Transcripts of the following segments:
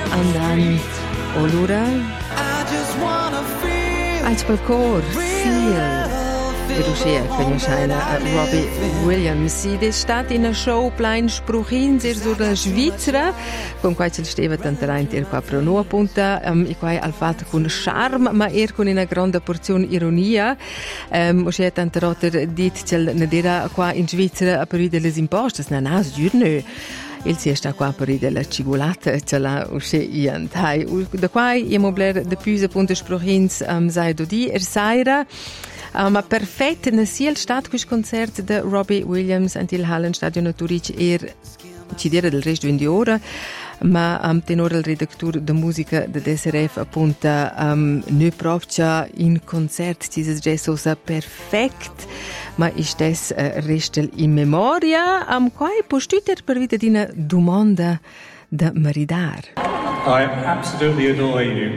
andan Olura als Balcor Feel Russia conoscena Robbie Williams. Ed è stata in una show plein spruchins sulla Svizzera con cui ci stava tanteramente ir qua pro no punta e qua al fatto con charme ma con una grande porzione ironia o c'è tante rotter dit cel nedera qua in Svizzera per delle imposte na nas giorno il si sta qua per della cigolata ce l'ha usce iant hai da qua immobler de puse punte spruchins sai do di saira ma perfetto na sia il stato questo concerto di Robbie Williams antil Hallenstadion Naturic ci dire del resto di ora ma tenore il redattore di musica del DSRF appunta ne propcia in concerto ci si già so perfetto ma istes restel in memoria quai postuter per vita di una domanda da maridar. I absolutely adore you.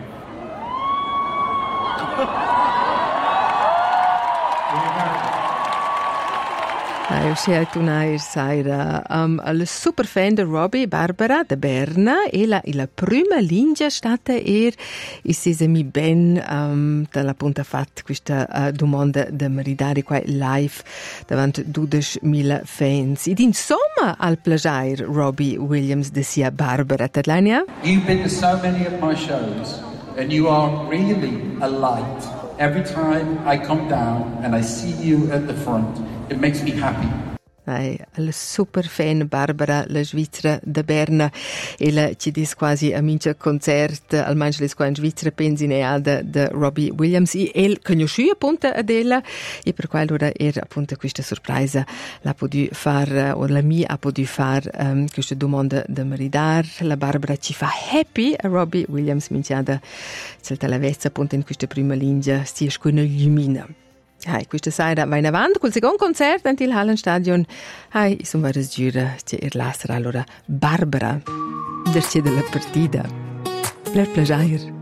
Ho scelto una saira la super fan di Robbie Barbara da Berna e la prima linea stata e si mi ben dalla punta fatta questa domanda da maridare qua live davanti 12.000 fans ed insomma al piacere Robbie Williams de sia Barbara Tadlania. You've been to so many of my shows and you are really a light. Every time I come down and I see you at the front, it makes me happy. La super fan Barbara, la Svizzera da Berna, e la ci dis quasi a mince concert, almeno le qua in Svizzera pensineada da Robbie Williams, e el conosciu appunto ad ella, e per quello era appunto questa sorpresa, la potu far, o la mia ha potuto far questa domanda da maridar, la Barbara ci fa happy a Robbie Williams, minciada, celta la vezza appunto in questa prima linea, si è scuola illumina. Questa sera va in avanti col secondo concerto antil Hallenstadion. Sono varie giure che lascerà allora Barbara, derce della partita. Per piacere.